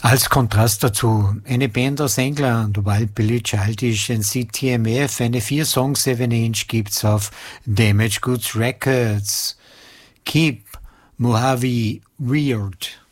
Als Kontrast dazu, eine Band aus England, Wild Billy Childish and CTMF, eine 4 Song 7-inch gibt's auf Damage Goods Records. Keep Mojave Weird.